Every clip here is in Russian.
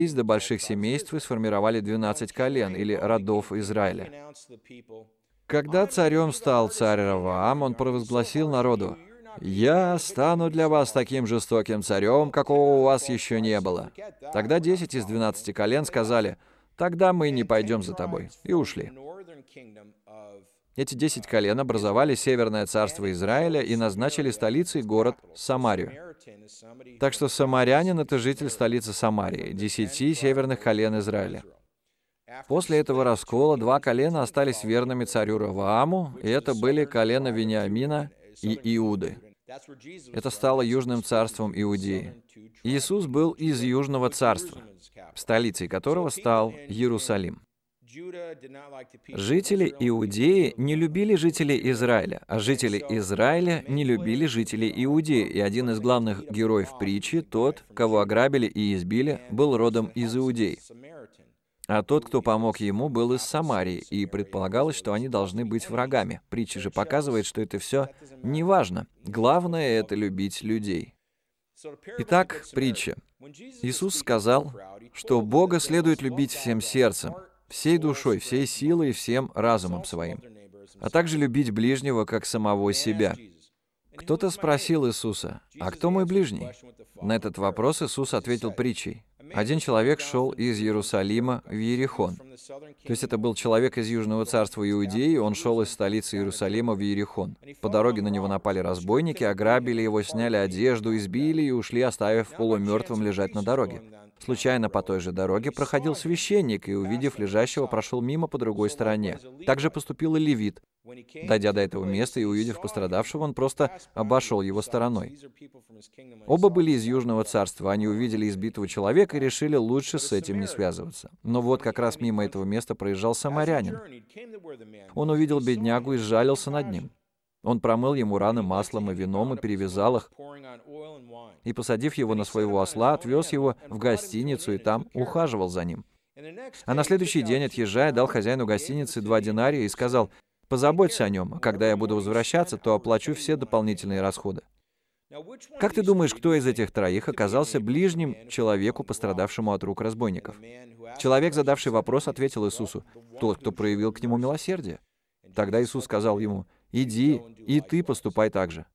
до больших семейств и сформировали 12 колен или родов Израиля. Когда царем стал царь Раваам, он провозгласил народу: «Я стану для вас таким жестоким царем, какого у вас еще не было». Тогда 10 из 12 колен сказали: «Тогда мы не пойдем за тобой», и ушли. Эти 10 колен образовали Северное царство Израиля и назначили столицей город Самарию. Так что самарянин — это житель столицы Самарии, 10 северных колен Израиля. После этого раскола 2 колена остались верными царю Равааму, и это были колена Вениамина и Иуды. Это стало Южным царством Иудеи. Иисус был из Южного царства, столицей которого стал Иерусалим. Жители Иудеи не любили жителей Израиля, а жители Израиля не любили жителей Иудеи, и один из главных героев притчи, тот, кого ограбили и избили, был родом из Иудеи. А тот, кто помог ему, был из Самарии, и предполагалось, что они должны быть врагами. Притча же показывает, что это все не важно. Главное — это любить людей. Итак, притча. Иисус сказал, что Бога следует любить всем сердцем, всей душой, всей силой и всем разумом своим, а также любить ближнего как самого себя. Кто-то спросил Иисуса: «А кто мой ближний?» На этот вопрос Иисус ответил притчей. Один человек шел из Иерусалима в Иерихон. То есть это был человек из Южного царства Иудеи, он шел из столицы Иерусалима в Иерихон. По дороге на него напали разбойники, ограбили его, сняли одежду, избили и ушли, оставив полумертвым лежать на дороге. Случайно по той же дороге проходил священник и, увидев лежащего, прошел мимо по другой стороне. Так же поступил и левит. Дойдя до этого места и увидев пострадавшего, он просто обошел его стороной. Оба были из Южного царства, они увидели избитого человека и решили лучше с этим не связываться. Но вот как раз мимо этого места проезжал самарянин. Он увидел беднягу и сжалился над ним. Он промыл ему раны маслом и вином и перевязал их, и, посадив его на своего осла, отвез его в гостиницу и там ухаживал за ним. А на следующий день, отъезжая, дал хозяину гостиницы 2 динария и сказал: «Позаботься о нем, а когда я буду возвращаться, то оплачу все дополнительные расходы». Как ты думаешь, кто из этих троих оказался ближним человеку, пострадавшему от рук разбойников? Человек, задавший вопрос, ответил Иисусу: «Тот, кто проявил к нему милосердие». Тогда Иисус сказал ему: «Иди, и ты поступай так же».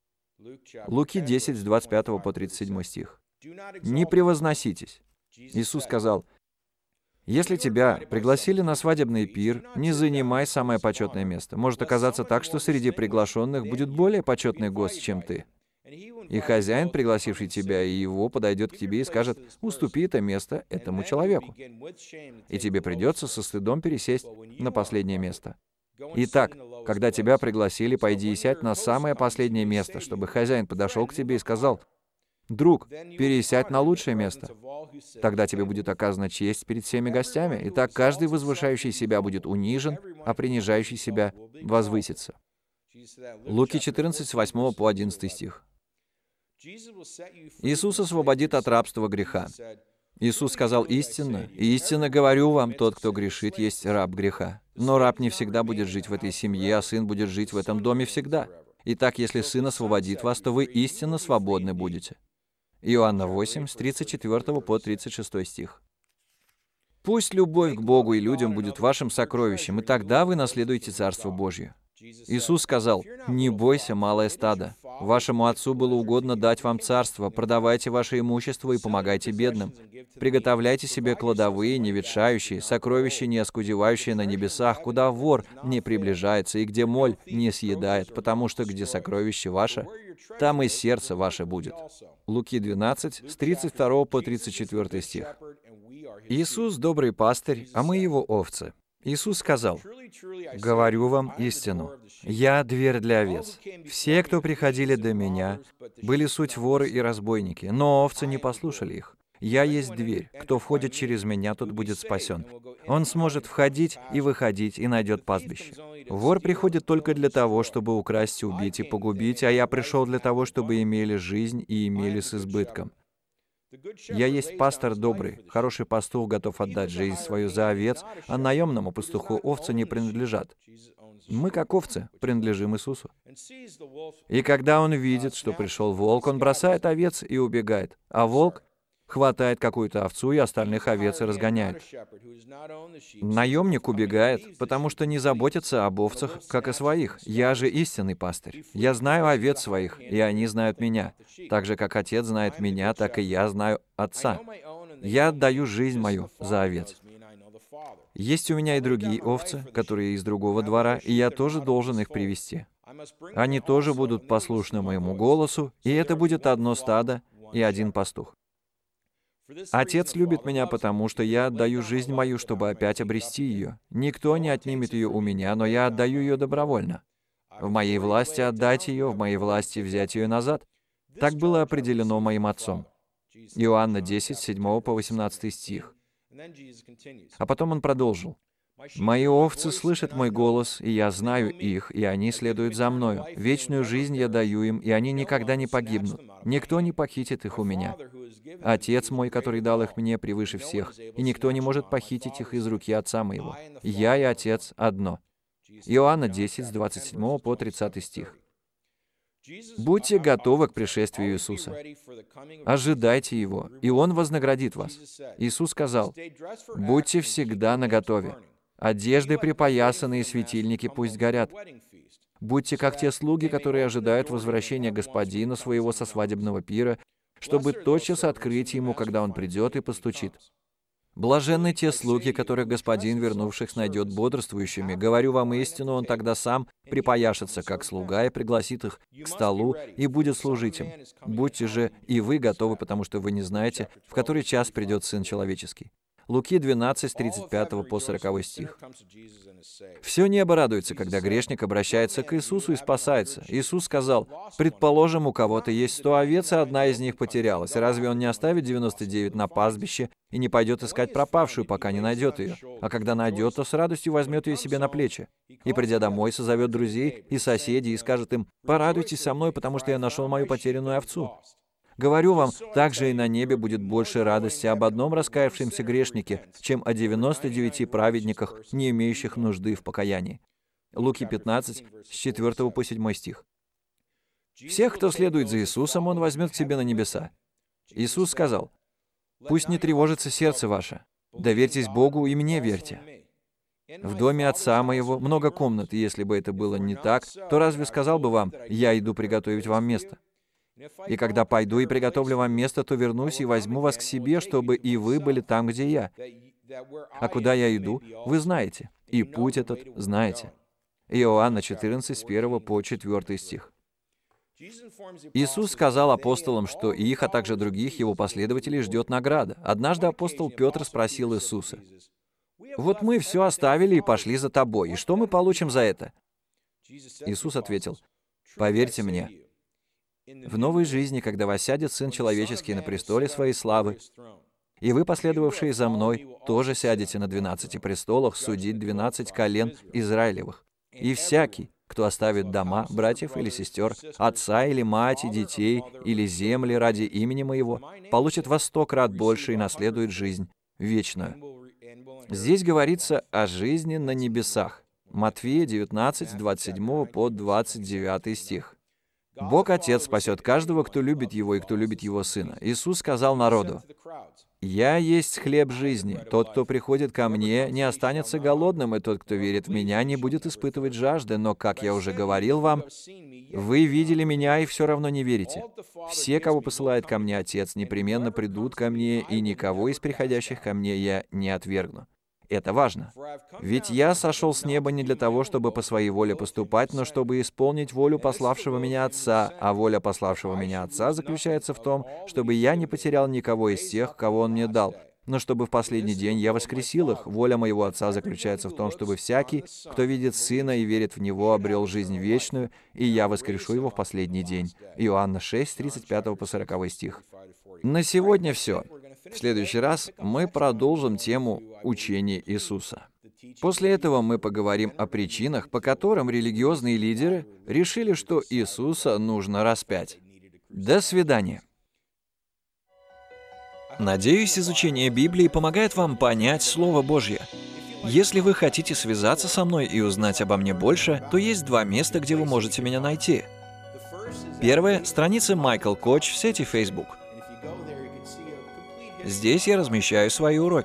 Луки 10, с 25 по 37 стих. «Не превозноситесь». Иисус сказал: «Если тебя пригласили на свадебный пир, не занимай самое почетное место. Может оказаться так, что среди приглашенных будет более почетный гость, чем ты. И хозяин, пригласивший тебя и его, подойдет к тебе и скажет: уступи это место этому человеку. И тебе придется со стыдом пересесть на последнее место. Итак, когда тебя пригласили, пойди и сядь на самое последнее место, чтобы хозяин подошел к тебе и сказал: друг, пересядь на лучшее место. Тогда тебе будет оказана честь перед всеми гостями. И так каждый возвышающий себя будет унижен, а принижающий себя возвысится». Луки 14, с 8 по 11 стих. Иисус освободит от рабства греха. Иисус сказал: «Истинно, истинно говорю вам, тот, кто грешит, есть раб греха. Но раб не всегда будет жить в этой семье, а сын будет жить в этом доме всегда. Итак, если сын освободит вас, то вы истинно свободны будете». Иоанна 8, с 34 по 36 стих. «Пусть любовь к Богу и людям будет вашим сокровищем, и тогда вы наследуете Царство Божье». Иисус сказал: «Не бойся, малое стадо. Вашему Отцу было угодно дать вам царство. Продавайте ваше имущество и помогайте бедным. Приготовляйте себе кладовые, не ветшающие, сокровища, не оскудевающие на небесах, куда вор не приближается и где моль не съедает, потому что где сокровище ваше, там и сердце ваше будет». Луки 12, с 32 по 34 стих. Иисус — добрый пастырь, а мы его овцы. Иисус сказал: «Говорю вам истину, я дверь для овец. Все, кто приходили до меня, были суть воры и разбойники, но овцы не послушали их. Я есть дверь. Кто входит через меня, тот будет спасен. Он сможет входить и выходить и найдет пастбище. Вор приходит только для того, чтобы украсть, убить и погубить, а я пришел для того, чтобы имели жизнь и имели с избытком. Я есть пастор добрый, хороший пастух готов отдать жизнь свою за овец, а наемному пастуху овцы не принадлежат. Мы, как овцы, принадлежим Иисусу. И когда он видит, что пришел волк, он бросает овец и убегает, а волк хватает какую-то овцу и остальных овец и разгоняет. Наемник убегает, потому что не заботится об овцах, как о своих. Я же истинный пастырь. Я знаю овец своих, и они знают меня. Так же, как Отец знает меня, так и я знаю Отца. Я отдаю жизнь мою за овец. Есть у меня и другие овцы, которые из другого двора, и я тоже должен их привести. Они тоже будут послушны моему голосу, и это будет одно стадо и один пастух. Отец любит меня, потому что я отдаю жизнь мою, чтобы опять обрести ее. Никто не отнимет ее у меня, но я отдаю ее добровольно. В моей власти отдать ее, в моей власти взять ее назад. Так было определено моим Отцом. Иоанна 10, 7 по 18 стих. А потом он продолжил. «Мои овцы слышат мой голос, и я знаю их, и они следуют за мною. Вечную жизнь я даю им, и они никогда не погибнут. Никто не похитит их у меня. Отец мой, который дал их мне, превыше всех, и никто не может похитить их из руки Отца моего. Я и Отец одно». Иоанна 10, с 27 по 30 стих. Будьте готовы к пришествию Иисуса. Ожидайте Его, и Он вознаградит вас. Иисус сказал, «Будьте всегда наготове. Одежды припоясанные, светильники пусть горят. Будьте как те слуги, которые ожидают возвращения господина своего со свадебного пира, чтобы тотчас открыть ему, когда он придет и постучит. Блаженны те слуги, которых господин, вернувших, найдет бодрствующими. Говорю вам истину, он тогда сам припояшется, как слуга, и пригласит их к столу, и будет служить им. Будьте же и вы готовы, потому что вы не знаете, в который час придет Сын Человеческий». Луки 12, с 35 по 40 стих. Все небо радуется, когда грешник обращается к Иисусу и спасается. Иисус сказал, «Предположим, у кого-то есть 100 овец, и одна из них потерялась. Разве он не оставит 99 на пастбище и не пойдет искать пропавшую, пока не найдет ее? А когда найдет, то с радостью возьмет ее себе на плечи. И, придя домой, созовет друзей и соседей и скажет им, «Порадуйтесь со мной, потому что я нашел мою потерянную овцу». Говорю вам, также и на небе будет больше радости об одном раскаявшемся грешнике, чем о 99 праведниках, не имеющих нужды в покаянии. Луки 15, с 4 по 7 стих. Всех, кто следует за Иисусом, Он возьмет к себе на небеса. Иисус сказал, «Пусть не тревожится сердце ваше. Доверьтесь Богу и мне верьте. В доме Отца моего много комнат, и если бы это было не так, то разве сказал бы вам, я иду приготовить вам место? И когда пойду и приготовлю вам место, то вернусь и возьму вас к себе, чтобы и вы были там, где я. А куда я иду, вы знаете, и путь этот знаете». Иоанна 14, с 1 по 4 стих. Иисус сказал апостолам, что их, а также других его последователей ждет награда. Однажды апостол Петр спросил Иисуса, «Вот мы все оставили и пошли за тобой, и что мы получим за это?» Иисус ответил, «Поверьте мне, в новой жизни, когда воссядет Сын Человеческий на престоле своей славы, и вы, последовавшие за мной, тоже сядете на 12 престолах судить 12 колен Израилевых. И всякий, кто оставит дома, братьев или сестер, отца или мать, и детей, или земли ради имени моего, получит во 100 крат больше и наследует жизнь вечную». Здесь говорится о жизни на небесах. Матфея 19, с 27 по 29 стих. Бог Отец спасет каждого, кто любит Его и кто любит Его Сына. Иисус сказал народу, «Я есть хлеб жизни. Тот, кто приходит ко мне, не останется голодным, и тот, кто верит в Меня, не будет испытывать жажды. Но, как я уже говорил вам, вы видели Меня и все равно не верите. Все, кого посылает ко мне Отец, непременно придут ко мне, и никого из приходящих ко мне я не отвергну». Это важно. «Ведь я сошел с неба не для того, чтобы по своей воле поступать, но чтобы исполнить волю пославшего меня Отца, а воля пославшего меня Отца заключается в том, чтобы я не потерял никого из тех, кого Он мне дал, но чтобы в последний день я воскресил их. Воля моего Отца заключается в том, чтобы всякий, кто видит Сына и верит в Него, обрел жизнь вечную, и я воскрешу его в последний день». Иоанна 6, с 35 по 40 стих. На сегодня все. В следующий раз мы продолжим тему учения Иисуса. После этого мы поговорим о причинах, по которым религиозные лидеры решили, что Иисуса нужно распять. До свидания. Надеюсь, изучение Библии помогает вам понять Слово Божье. Если вы хотите связаться со мной и узнать обо мне больше, то есть 2 места, где вы можете меня найти. Первое — страница Майкл Коч в сети Facebook. Здесь я размещаю свои уроки.